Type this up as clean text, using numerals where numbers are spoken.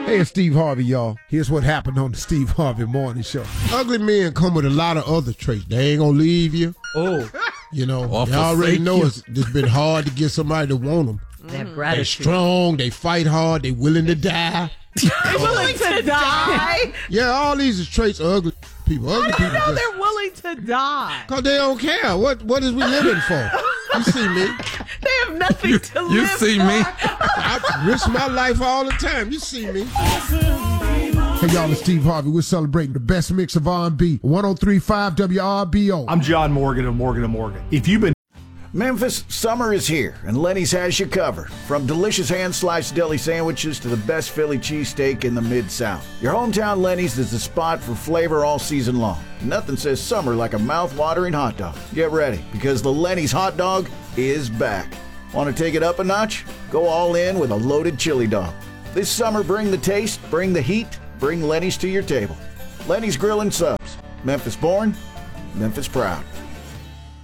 Hey, it's Steve Harvey, y'all. Here's what happened on the Steve Harvey Morning Show. Ugly men come with a lot of other traits. They ain't gonna leave you. Oh. You know, you already know it's been hard to get somebody to want them. They're strong, they fight hard, they willing to die. They're willing to die? Yeah, all these are traits of ugly people. Ugly people know they're willing to die? Because they don't care. What is we living for? You see me. They have nothing to live for. You see me. I risk my life all the time. You see me. Hey, y'all, it's Steve Harvey. We're celebrating the best mix of R&B. 103.5 WRBO. I'm John Morgan of Morgan & Morgan. If you've been Memphis, summer is here, and Lenny's has you covered. From delicious hand-sliced deli sandwiches to the best Philly cheesesteak in the Mid-South. Your hometown Lenny's is the spot for flavor all season long. Nothing says summer like a mouth-watering hot dog. Get ready, because the Lenny's hot dog is back. Want to take it up a notch? Go all in with a loaded chili dog. This summer, bring the taste, bring the heat, bring Lenny's to your table. Lenny's Grill and Subs. Memphis born, Memphis proud.